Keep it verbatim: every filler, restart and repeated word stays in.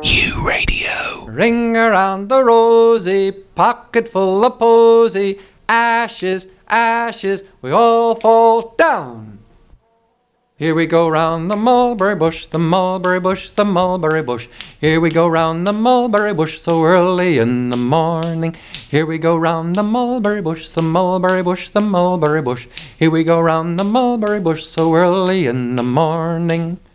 Q Radio. Ring around the rosy, pocket full of posy, ashes, ashes, we all fall down. Here we go round the mulberry bush, the mulberry bush, the mulberry bush. Here we go round the mulberry bush so early in the morning. Here we go round the mulberry bush, the mulberry bush, the mulberry bush. Here we go round the mulberry bush so early in the morning.